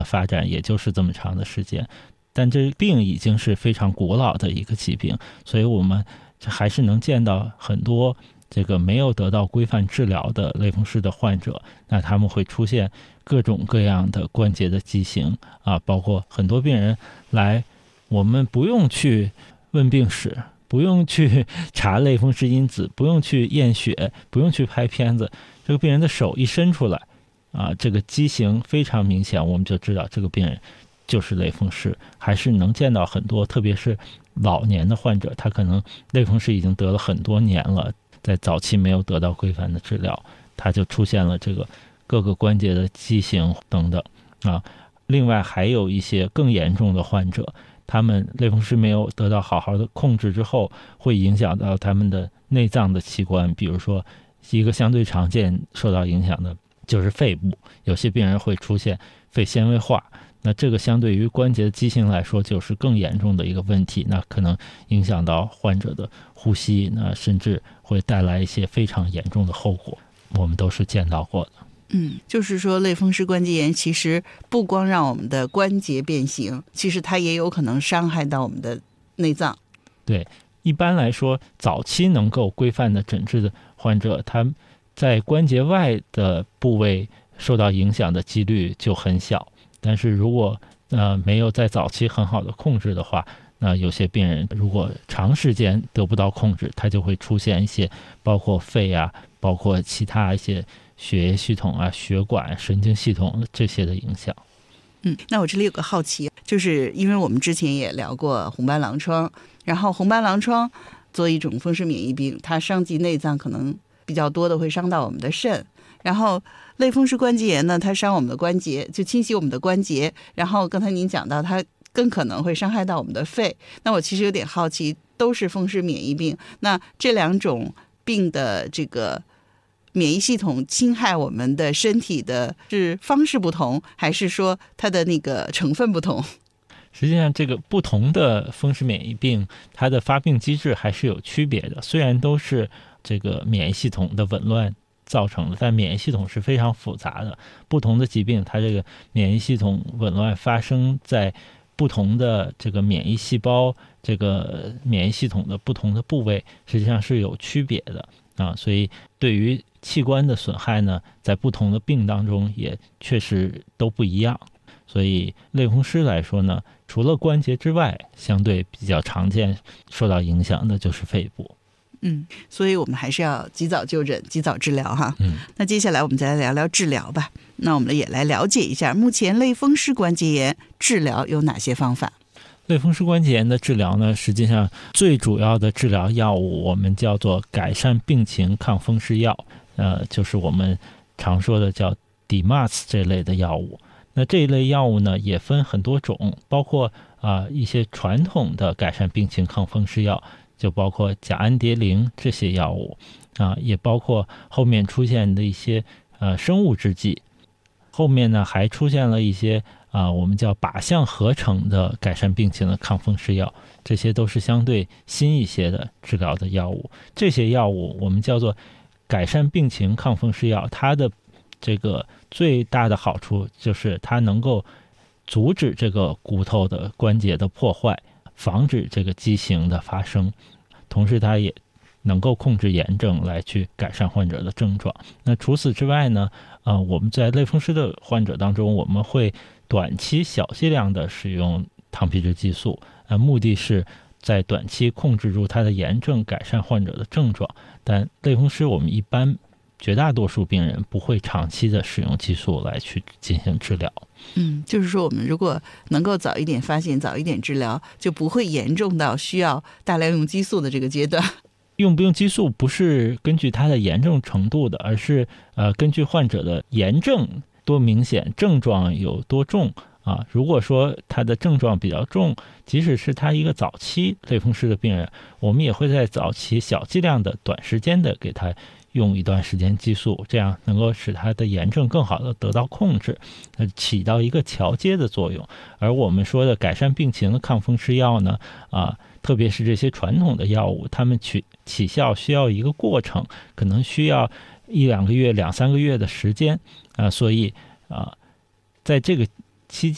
发展也就是这么长的时间，但这病已经是非常古老的一个疾病，所以我们还是能见到很多这个没有得到规范治疗的类风湿的患者，那他们会出现各种各样的关节的畸形啊，包括很多病人来，我们不用去问病史，不用去查类风湿因子，不用去验血，不用去拍片子，这个病人的手一伸出来啊，这个畸形非常明显，我们就知道这个病人就是类风湿。还是能见到很多，特别是老年的患者，他可能类风湿已经得了很多年了，在早期没有得到规范的治疗，他就出现了这个各个关节的畸形等等啊。另外还有一些更严重的患者，他们类风湿没有得到好好的控制之后，会影响到他们的内脏的器官，比如说一个相对常见受到影响的就是肺部，有些病人会出现肺纤维化，那这个相对于关节的畸形来说就是更严重的一个问题，那可能影响到患者的呼吸，那甚至会带来一些非常严重的后果，我们都是见到过的。 就是说类风湿关节炎其实不光让我们的关节变形，其实它也有可能伤害到我们的内脏。 对，一般来说早期能够规范的诊治的患者，他在关节外的部位受到影响的几率就很小，但是如果没有在早期很好的控制的话，那有些病人如果长时间得不到控制，他就会出现一些包括肺啊，包括其他一些血液系统啊、血管、神经系统这些的影响。 那我这里有个好奇，就是因为我们之前也聊过红斑狼疮，然后红斑狼疮作为一种风湿免疫病，它伤及内脏可能比较多的会伤到我们的肾，然后类风湿关节炎呢，它伤我们的关节，就侵袭我们的关节，然后刚才您讲到它更可能会伤害到我们的肺。那我其实有点好奇，都是风湿免疫病，那这两种病的这个免疫系统侵害我们的身体的是方式不同，还是说它的那个成分不同？ 实际上这个不同的风湿免疫病，它的发病机制还是有区别的，虽然都是这个免疫系统的紊乱造成的，但免疫系统是非常复杂的，不同的疾病它这个免疫系统紊乱发生在不同的这个免疫细胞，这个免疫系统的不同的部位实际上是有区别的啊，所以对于器官的损害呢，在不同的病当中也确实都不一样。所以类风湿来说呢，除了关节之外，相对比较常见受到影响的就是肺部。 所以我们还是要及早就诊，及早治疗哈。那接下来我们再来聊聊治疗吧。那我们也来了解一下，目前类风湿关节炎治疗有哪些方法？ 类风湿关节炎的治疗呢，实际上最主要的治疗药物我们叫做改善病情抗风湿药，就是我们常说的叫 DMARDs 这类的药物。那这一类药物呢也分很多种，包括一些传统的改善病情抗风湿药，就包括甲氨蝶呤这些药物也包括后面出现的一些生物制剂。后面呢还出现了一些我们叫靶向合成的改善病情的抗风湿药，这些都是相对新一些的治疗的药物。这些药物我们叫做改善病情抗风湿药，它的这个最大的好处就是它能够阻止这个骨头的关节的破坏，防止这个畸形的发生，同时它也能够控制炎症来去改善患者的症状。那除此之外呢，我们在类风湿的患者当中，我们会短期小剂量的使用糖皮质激素，目的是在短期控制住它的炎症，改善患者的症状。但类风湿我们一般绝大多数病人不会长期的使用激素来去进行治疗。 就是说我们如果能够早一点发现，早一点治疗，就不会严重到需要大量用激素的这个阶段。 用不用激素不是根据它的炎症程度的，而是根据患者的炎症多明显，症状有多重如果说他的症状比较重，即使是他一个早期类风湿的病人，我们也会在早期小剂量的短时间的给他用一段时间激素，这样能够使他的炎症更好的得到控制，起到一个桥接的作用。而我们说的改善病情的抗风湿药呢，特别是这些传统的药物，它们起效需要一个过程，可能需要1-2个月、2-3个月的时间所以在这个